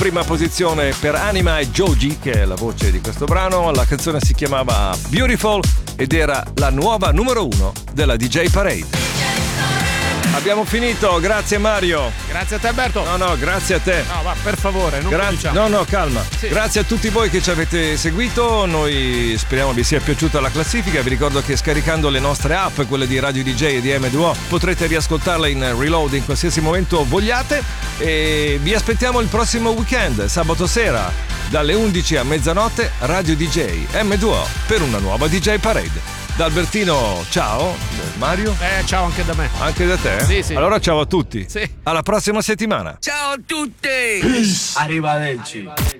Prima posizione per Anima e Joji, che è la voce di questo brano. La canzone si chiamava Beautiful ed era la nuova numero 1 della DJ Parade. Abbiamo finito, grazie Mario. Grazie a te Alberto. No, grazie a te. No, va, per favore, non cominciamo. No, calma. Sì. Grazie a tutti voi che ci avete seguito. Noi speriamo vi sia piaciuta la classifica. Vi ricordo che scaricando le nostre app, quelle di Radio DJ e di M2O, potrete riascoltarla in reload in qualsiasi momento vogliate. E vi aspettiamo il prossimo weekend, sabato sera, dalle 11 a mezzanotte, Radio DJ M2O per una nuova DJ Parade. Da Albertino, ciao. Mario? Ciao anche da me. Anche da te? Sì. Allora ciao a tutti. Sì. Alla prossima settimana. Ciao a tutti! Arrivederci.